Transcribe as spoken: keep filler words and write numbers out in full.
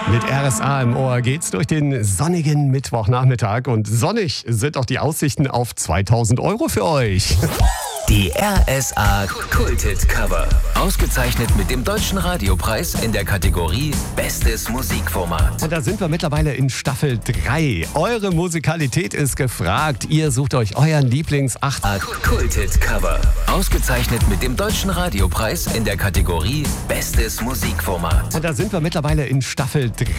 Mit R S A im Ohr geht's durch den sonnigen Mittwochnachmittag und sonnig sind auch die Aussichten auf zweitausend Euro für euch. Die R S A Kulthit Cover. Ausgezeichnet mit dem Deutschen Radiopreis in der Kategorie Bestes Musikformat. Und da sind wir mittlerweile in Staffel drei. Eure Musikalität ist gefragt. Ihr sucht euch euren Lieblings acht Kulthit Cover. Ausgezeichnet mit dem Deutschen Radiopreis in der Kategorie Bestes Musikformat. Und da sind wir mittlerweile in Staffel drei.